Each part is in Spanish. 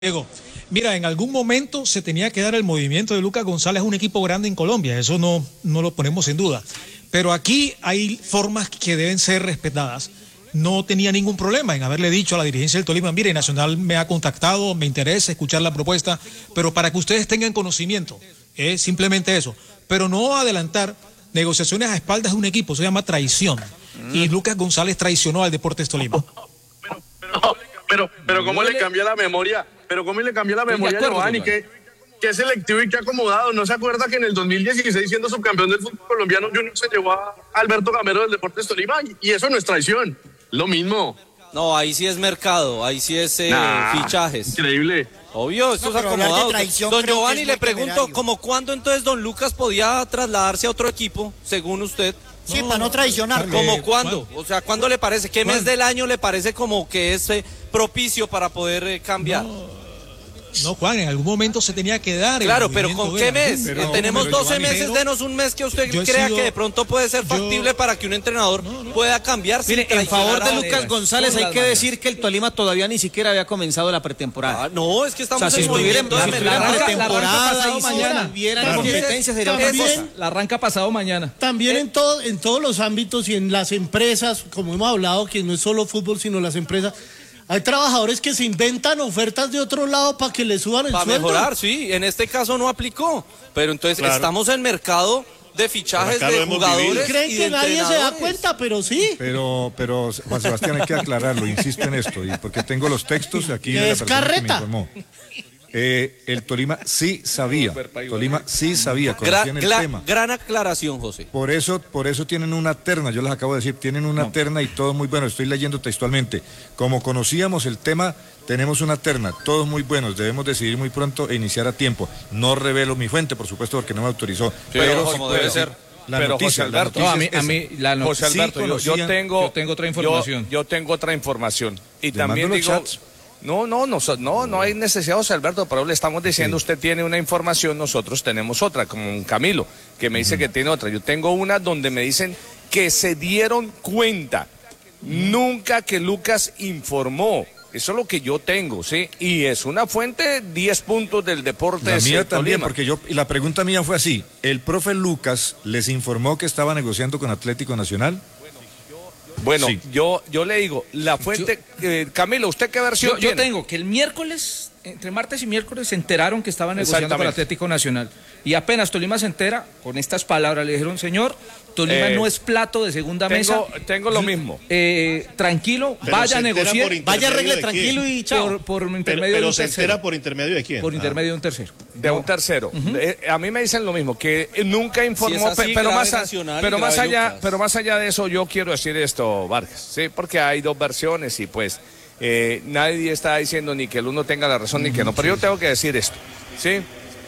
Diego, mira, en algún momento se tenía que dar el movimiento de Lucas González a un equipo grande en Colombia, eso no lo ponemos en duda. Pero aquí hay formas que deben ser respetadas. No tenía ningún problema en haberle dicho a la dirigencia del Tolima, mire, Nacional me ha contactado, me interesa escuchar la propuesta, pero para que ustedes tengan conocimiento, es simplemente eso. Pero no adelantar negociaciones a espaldas de un equipo, se llama traición. Y Lucas González traicionó al Deportes Tolima. Pero cómo le cambió la memoria, a Giovanni, que es selectivo y que acomodado. ¿No se acuerda que en el 2016, siendo subcampeón del fútbol colombiano, Junior se llevó a Alberto Gamero del Deportes Tolima? Y eso no es traición, lo mismo. No, ahí sí es mercado, ahí sí es fichajes. Increíble. Obvio, esto es acomodado. Don Giovanni, le pregunto, ¿cómo cuándo entonces don Lucas podía trasladarse a otro equipo, según usted? Sí, para no traicionar. ¿Cómo cuándo? O sea, ¿cuándo le parece? ¿Qué mes del año le parece como que es propicio para poder cambiar? No, Juan, en algún momento se tenía que dar. Claro, pero ¿con qué mes? Tenemos 12 meses, denos un mes que usted crea que de pronto puede ser factible para que un entrenador pueda cambiar. Mire, en favor de Lucas González hay que decir que el Tolima todavía ni siquiera había comenzado la pretemporada. No, es que estamos en movimiento de pretemporada y mañana. Si hubiera competencia sería otra cosa. La arranca pasado mañana. También en todos los ámbitos y en las empresas, como hemos hablado, que no es solo fútbol, sino las empresas. Hay trabajadores que se inventan ofertas de otro lado para que le suban el sueldo. Para mejorar, sí. En este caso no aplicó. Pero entonces estamos en mercado de fichajes de jugadores. Creen que nadie se da cuenta, pero sí. Pero Juan Sebastián, hay que aclararlo, insisto en esto, y porque tengo los textos aquí de la persona que me informó. El Tolima sí sabía, conocían el tema. Gran aclaración, José. Por eso tienen una terna, yo les acabo de decir, tienen una terna y todo muy bueno, estoy leyendo textualmente. Como conocíamos el tema, tenemos una terna, todos muy buenos, debemos decidir muy pronto e iniciar a tiempo. No revelo mi fuente, por supuesto, porque no me autorizó. Sí, pero como debe ser. Pero José Alberto, José Alberto, yo tengo otra información. Yo tengo otra información. Y también digo... No hay necesidad, José Alberto, pero le estamos diciendo, usted tiene una información, nosotros tenemos otra, como un Camilo, que me dice que tiene otra. Yo tengo una donde me dicen que se dieron cuenta, nunca que Lucas informó. Eso es lo que yo tengo, ¿sí? Y es una fuente 10 puntos del deporte. La mía también, porque la pregunta mía fue así, ¿el profe Lucas les informó que estaba negociando con Atlético Nacional? Bueno, sí. yo le digo, la fuente... Camilo, ¿usted qué versión tiene? Yo tengo que el miércoles, entre martes y miércoles, se enteraron que estaban negociando con el Atlético Nacional. Y apenas Tolima se entera, con estas palabras le dijeron, señor, Tolima no es plato de segunda mesa. Tengo lo mismo. Tranquilo, vaya a negociar, vaya arregle tranquilo y chao. Por intermedio de un tercero. ¿Se entera por intermedio de quién? Por intermedio de un tercero. De un tercero. A mí me dicen lo mismo, que nunca informó, si así, pero más allá de eso, yo quiero decir esto, Vargas, ¿sí? Porque hay dos versiones y pues nadie está diciendo ni que el uno tenga la razón ni que no, pero yo tengo que decir esto, ¿sí?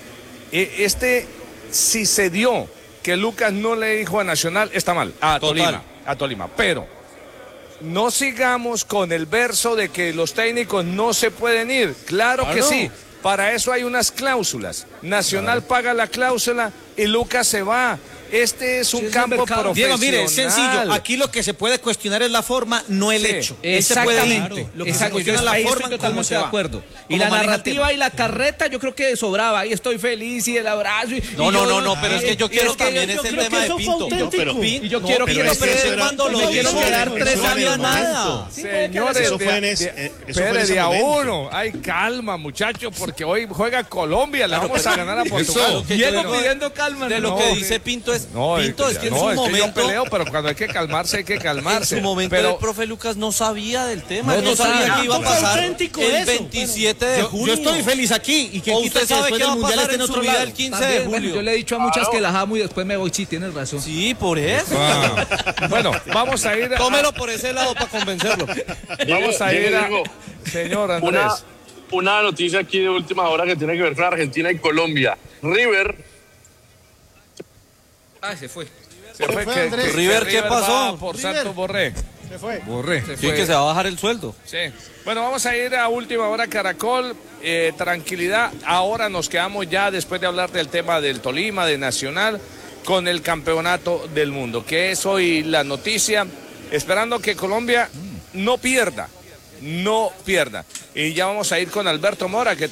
Si se dio que Lucas no le dijo a Nacional, está mal, a Tolima, pero no sigamos con el verso de que los técnicos no se pueden ir, claro que sí, para eso hay unas cláusulas, Nacional paga la cláusula y Lucas se va. Este es un campo profesional. Diego, mire, es sencillo. Aquí lo que se puede cuestionar es la forma, no el hecho. Exactamente. Lo que se cuestiona es la forma, cómo se va. De acuerdo. Y la narrativa y la carreta, yo creo que sobraba. Ahí estoy feliz y el abrazo. No, pero es que yo quiero también ese tema de Pinto. Y yo quiero que cuando lo quiero quedar 3 años nada. Señores, eso fue en ese uno. Ay, calma, muchachos, porque hoy juega Colombia. Le vamos a ganar a Portugal. Diego pidiendo calma. De lo que dice Pinto es... Pinto, es que en su momento... que yo peleo, pero cuando hay que calmarse, hay que calmarse. En su momento el profe Lucas no sabía del tema. No sabía que iba a pasar el 27 de julio. Yo estoy feliz aquí. ¿Y que usted sabe que va a pasar en su vida el 15 de julio? Yo le he dicho a muchas que las amo y después me voy. Sí, tienes razón. Sí, por eso. Bueno, vamos a ir... Tómelo por ese lado para convencerlo. Vamos a ir a... Señor Andrés. Una noticia aquí de última hora que tiene que ver con Argentina y Colombia. River... se fue. River, ¿qué pasó? Por Santos Borré. Se fue. Sí, que se va a bajar el sueldo. Sí. Bueno, vamos a ir a última hora, Caracol. Tranquilidad. Ahora nos quedamos ya, después de hablar del tema del Tolima, de Nacional, con el campeonato del mundo, que es hoy la noticia. Esperando que Colombia no pierda no pierda. Y ya vamos a ir con Alberto Mora, que